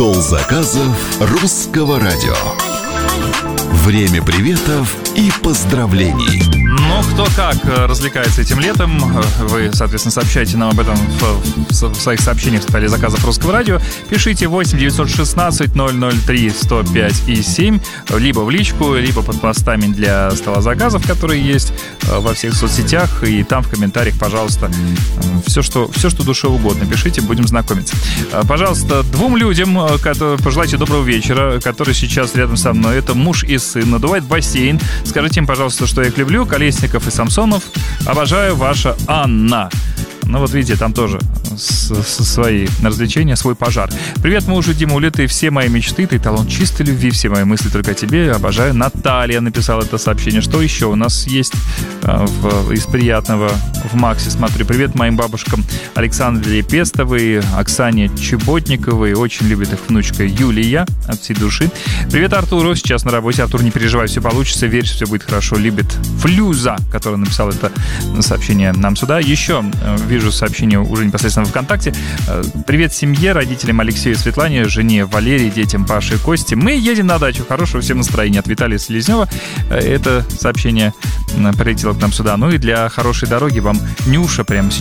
Стол заказов русского радио. Время приветов и поздравлений. Ну, кто как развлекается этим летом, вы, соответственно, сообщайте нам об этом в своих сообщениях в столе заказов русского радио. Пишите 8 916 003 105 и 7, либо в личку, либо под постами для стола заказов, которые есть во всех соцсетях. И там в комментариях, пожалуйста, все, что душе угодно, пишите, будем знакомиться. Пожалуйста, двум людям, пожелайте доброго вечера, которые сейчас рядом со мной. Это муж и сын, надувает бассейн. Скажите им, пожалуйста, что я их люблю. Колесников и Самсонов. Обожаю, ваша Анна. Ну вот видите, там тоже свои развлечения, свой пожар. Привет мужу, Дима, улеты, все мои мечты, ты талант чистой любви, все мои мысли только о тебе, обожаю. Наталья написала это сообщение. Что еще у нас есть из приятного в Максе? Смотрю, привет моим бабушкам Александре Пестовой, Оксане Чеботниковой, очень любит их внучка Юлия от всей души. Привет Артуру, сейчас на работе. Артур, не переживай, все получится, верь, все будет хорошо. Любит Флюза, который написал это сообщение нам сюда. Еще вижу сообщение уже непосредственно в ВКонтакте. Привет семье, родителям Алексею и Светлане, жене Валерии, детям Паше и Косте. Мы едем на дачу. Хорошего всем настроения от Виталия Селезнева. Это сообщение прилетело к нам сюда. Ну и для хорошей дороги вам Нюша прямо сейчас